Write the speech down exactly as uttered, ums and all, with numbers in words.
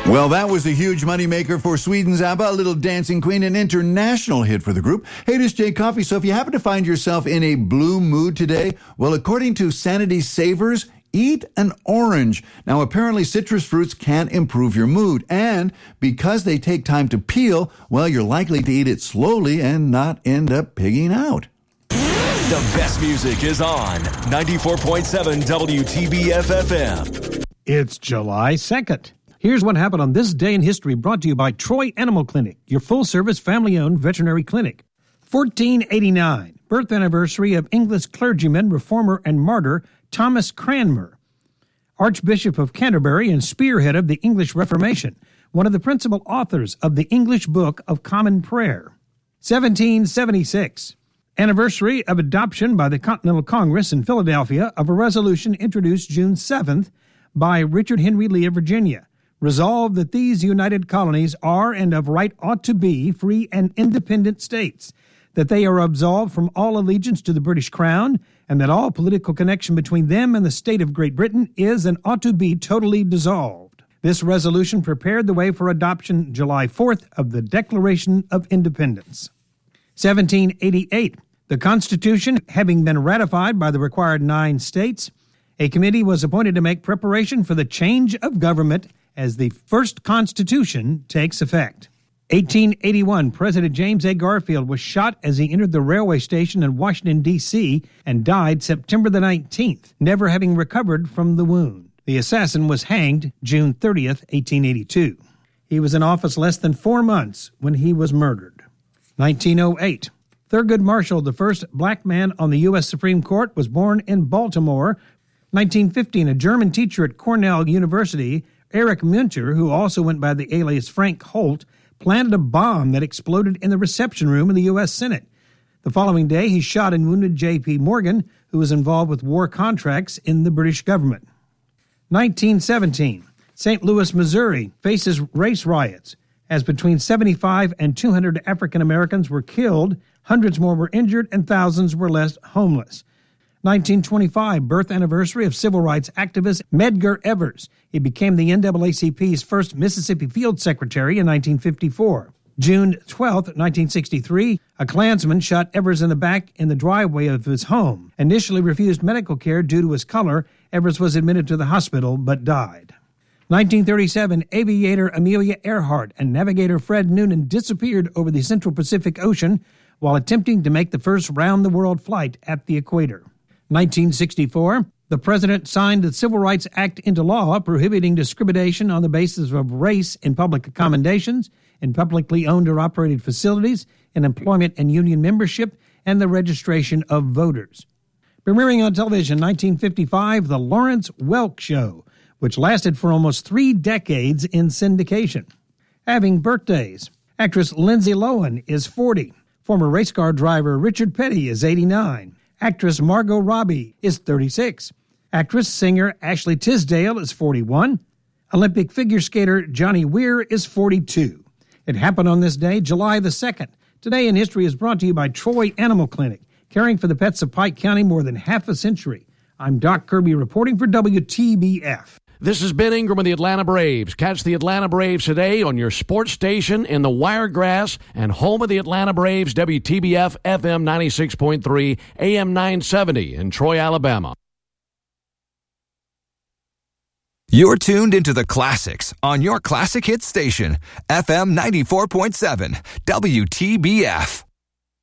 Well, that was a huge moneymaker for Sweden's ABBA, a little dancing queen, an international hit for the group. Hey, this is Jay Coffey. So if you happen to find yourself in a blue mood today, well, according to Sanity Savers, eat an orange. Now, apparently citrus fruits can improve your mood. And because they take time to peel, well, you're likely to eat it slowly and not end up pigging out. The best music is on ninety-four point seven W T B F F M. It's July second. Here's what happened on this day in history, brought to you by Troy Animal Clinic, your full-service, family-owned veterinary clinic. fourteen eighty-nine, birth anniversary of English clergyman, reformer, and martyr Thomas Cranmer, Archbishop of Canterbury and spearhead of the English Reformation, one of the principal authors of the English Book of Common Prayer. seventeen seventy-six, anniversary of adoption by the Continental Congress in Philadelphia of a resolution introduced June seventh by Richard Henry Lee of Virginia. Resolved that these united colonies are and of right ought to be free and independent states, that they are absolved from all allegiance to the British Crown, and that all political connection between them and the state of Great Britain is and ought to be totally dissolved. This resolution prepared the way for adoption July fourth of the Declaration of Independence. seventeen eighty-eight, the Constitution having been ratified by the required nine states, a committee was appointed to make preparation for the change of government as the first Constitution takes effect. eighteen eighty-one, President James A. Garfield was shot as he entered the railway station in Washington, D C, and died September the nineteenth, never having recovered from the wound. The assassin was hanged June thirtieth, eighteen eighty-two. He was in office less than four months when he was murdered. nineteen oh eight, Thurgood Marshall, the first black man on the U S Supreme Court, was born in Baltimore. nineteen fifteen, a German teacher at Cornell University, Erich Munter, who also went by the alias Frank Holt, planted a bomb that exploded in the reception room in the U S Senate. The following day, he shot and wounded J P Morgan, who was involved with war contracts in the British government. nineteen seventeen, Saint Louis, Missouri, faces race riots, as between seventy-five and two hundred African Americans were killed, hundreds more were injured, and thousands were left homeless. nineteen twenty-five, birth anniversary of civil rights activist Medgar Evers. He became the N double A C P's first Mississippi Field Secretary in nineteen fifty-four. June twelfth, nineteen sixty-three, a Klansman shot Evers in the back in the driveway of his home. Initially refused medical care due to his color, Evers was admitted to the hospital but died. nineteen thirty-seven, aviator Amelia Earhart and navigator Fred Noonan disappeared over the Central Pacific Ocean while attempting to make the first round-the-world flight at the equator. nineteen sixty-four, the President signed the Civil Rights Act into law, prohibiting discrimination on the basis of race in public accommodations, in publicly owned or operated facilities, in employment and union membership, and the registration of voters. Premiering on television, nineteen fifty-five, The Lawrence Welk Show, which lasted for almost three decades in syndication. Having birthdays, actress Lindsay Lohan is forty. Former race car driver Richard Petty is eighty-nine. Actress Margot Robbie is thirty-six. Actress, singer Ashley Tisdale is forty-one. Olympic figure skater Johnny Weir is forty-two. It happened on this day, July the second. Today in History is brought to you by Troy Animal Clinic, caring for the pets of Pike County more than half a century. I'm Doc Kirby reporting for W T B F. This is Ben Ingram of the Atlanta Braves. Catch the Atlanta Braves today on your sports station in the Wiregrass and home of the Atlanta Braves, W T B F F M ninety-six point three, A M nine seventy in Troy, Alabama. You're tuned into the classics on your classic hit station, F M ninety-four point seven, W T B F.